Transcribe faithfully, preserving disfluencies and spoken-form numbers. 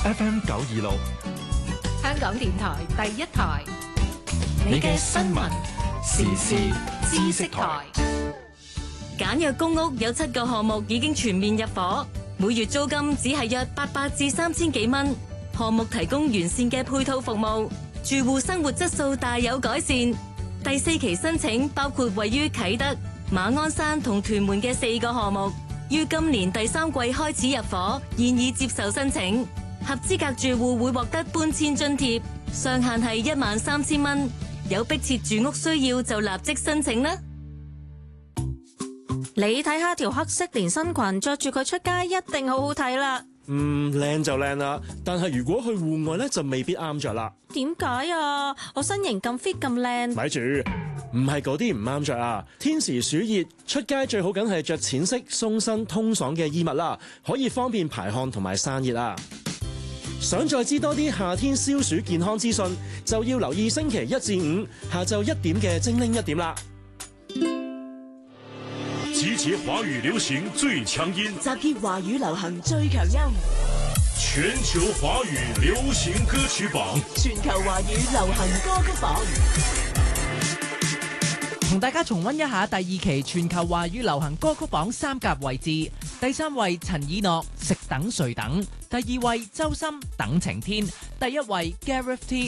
F M 九二六， 香港電台第一台， 你嘅新聞時事知識台。 簡約公屋有七個項目已經全面入伙，每月租金只係約八百至三千幾蚊。項目提供完善嘅配套服務，住戶生活質素大有改善。第四期申請包括位於啟德、馬鞍山同屯門嘅四個項目，於今年第三季開始入伙，現已接受申請。合資格住戶會獲得搬遷津貼，上限係一萬三千蚊。有迫切住屋需要就立即申請啦。 你睇下條黑色連身裙，着住佢出街一定好好睇啦。 嗯，靚就靚啦，但係如果去戶外咧就未必啱着啦。 點解啊？我身形咁 fit 咁靚。 咪住，唔係嗰啲唔啱着啊！天時暑熱，出街最好梗係着淺色、鬆身、通爽嘅衣物啦，可以方便排汗同埋散熱啊！想再知多啲夏天消暑健康資訊，就要留意星期一至五下晝一點嘅精靈一點啦。 集結華語流行最強音， 集結華語流行最強音， 全球華語流行歌曲榜， 全球華語流行歌曲榜。 同大家重溫一下第二期全球華語流行歌曲榜三甲位置。第三位陳以諾，食等誰等；第二位周深，等晴天；第一位 Gareth T。